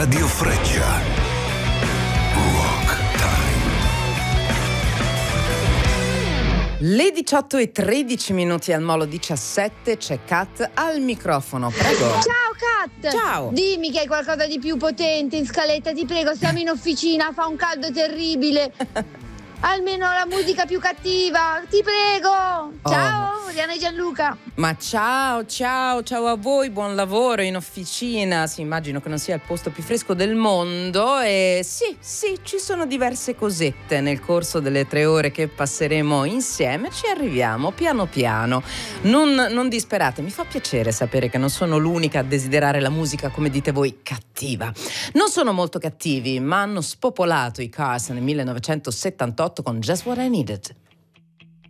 Radio Freccia. Rock Time. Le 18:13 al Molo 17, c'è Kat al microfono, prego. Ciao Kat! Ciao! Dimmi che hai qualcosa di più potente in scaletta, ti prego, siamo in officina, fa un caldo terribile. Almeno la musica più cattiva, ti prego! Ciao, Oriana e Gianluca. Ma ciao a voi, buon lavoro in officina. Sì, immagino che non sia il posto più fresco del mondo. E sì, ci sono diverse cosette nel corso delle 3 ore che passeremo insieme. Ci arriviamo piano piano. Non disperate, mi fa piacere sapere che non sono l'unica a desiderare la musica, come dite voi, cattiva. Non sono molto cattivi, ma hanno spopolato i Cars nel 1978 con Just What I Needed.